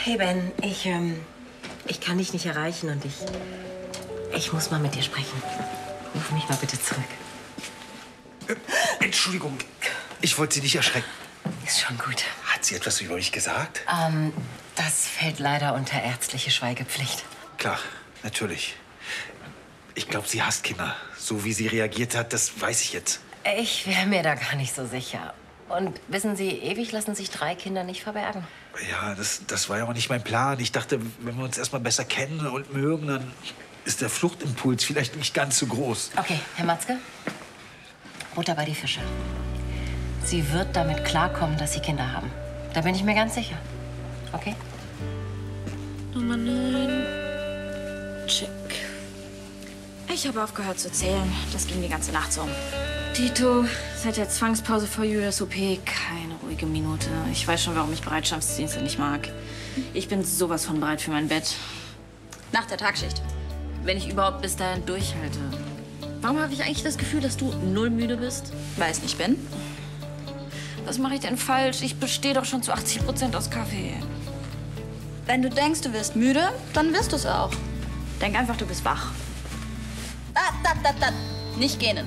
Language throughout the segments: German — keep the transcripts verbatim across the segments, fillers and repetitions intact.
Hey Ben, ich, ähm, ich kann dich nicht erreichen und ich, ich muss mal mit dir sprechen. Ruf mich mal bitte zurück. Äh, Entschuldigung, ich wollte Sie nicht erschrecken. Ist schon gut. Hat sie etwas über mich gesagt? Ähm, das fällt leider unter ärztliche Schweigepflicht. Klar, natürlich. Ich glaube, sie hasst Kinder. So wie sie reagiert hat, das weiß ich jetzt. Ich wäre mir da gar nicht so sicher. Und wissen Sie, ewig lassen sich drei Kinder nicht verbergen. Ja, das, das war ja auch nicht mein Plan. Ich dachte, wenn wir uns erst mal besser kennen und mögen, dann ist der Fluchtimpuls vielleicht nicht ganz so groß. Okay, Herr Matzke, Butter bei die Fische. Sie wird damit klarkommen, dass Sie Kinder haben. Da bin ich mir ganz sicher. Okay? Nummer neun. Check. Ich habe aufgehört zu zählen. Das ging die ganze Nacht so. Tito, seit der Zwangspause vor U S O P keine ruhige Minute. Ich weiß schon, warum ich Bereitschaftsdienste nicht mag. Ich bin sowas von bereit für mein Bett. Nach der Tagschicht. Wenn ich überhaupt bis dahin durchhalte. Warum habe ich eigentlich das Gefühl, dass du null müde bist? Weil ich es nicht bin. Was mache ich denn falsch? Ich bestehe doch schon zu achtzig Prozent aus Kaffee. Wenn du denkst, du wirst müde, dann wirst du es auch. Denk einfach, du bist wach. Da, da, da, da. Nicht gähnen.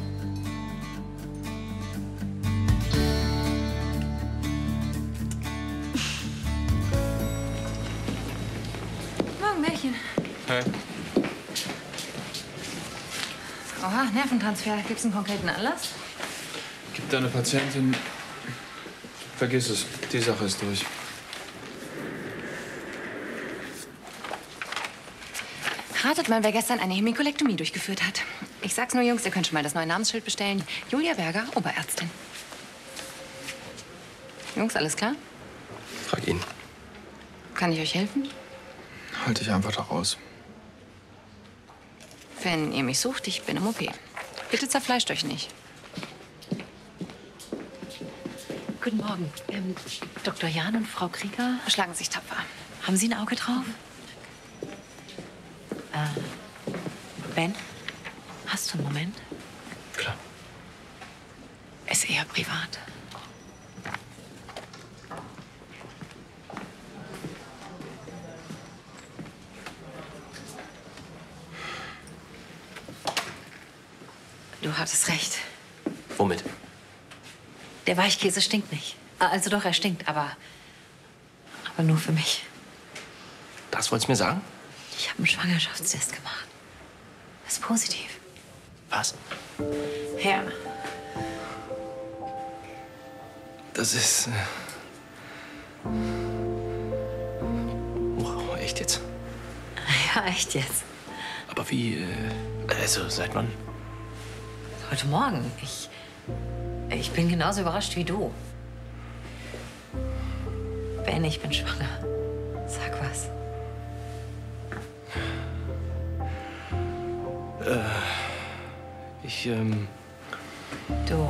Morgen, Märchen. Hey. Oha, Nerventransfer. Gibt's einen konkreten Anlass? Gibt deine Patientin... Vergiss es. Die Sache ist durch. Ratet mal, wer gestern eine Hemikolektomie durchgeführt hat. Ich sag's nur, Jungs, ihr könnt schon mal das neue Namensschild bestellen. Julia Berger, Oberärztin. Jungs, alles klar? Frag ihn. Kann ich euch helfen? Halt dich einfach da raus. Wenn ihr mich sucht, ich bin im O P. Bitte zerfleischt euch nicht. Guten Morgen. Ähm, Doktor Jahn und Frau Krieger. Schlagen sich tapfer. Haben Sie ein Auge drauf? Äh, Ben, hast du einen Moment? Klar. Ist eher privat. Du hattest recht. Womit? Der Weichkäse stinkt nicht. Also doch, er stinkt, aber, aber nur für mich. Das wolltest du mir sagen? Ich habe einen Schwangerschaftstest gemacht. Ist positiv. Was? Ja. Das ist... Äh... Wow, echt jetzt? Ja, echt jetzt. Aber wie, äh... Also, seit wann? Heute Morgen. Ich, ich bin genauso überrascht wie du. Ben, ich bin schwanger. Sag was. Äh, ich, ähm... Du,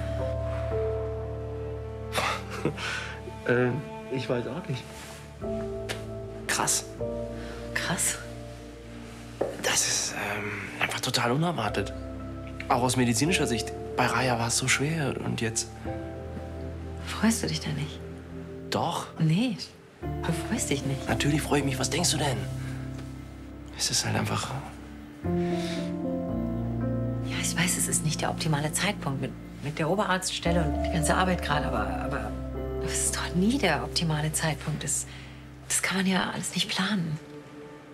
äh, ich weiß auch nicht. Krass. krass. Das ist, ähm, einfach total unerwartet. Auch aus medizinischer Sicht. Bei Raya war es so schwer und jetzt... Freust du dich da nicht? Doch. Nee, du freust dich nicht. Natürlich freue ich mich. Was denkst du denn? Es ist halt einfach... Ja, ich weiß, es ist nicht der optimale Zeitpunkt mit, mit der Oberarztstelle und die ganze Arbeit gerade, aber, aber es ist doch nie der optimale Zeitpunkt. Das, das kann man ja alles nicht planen.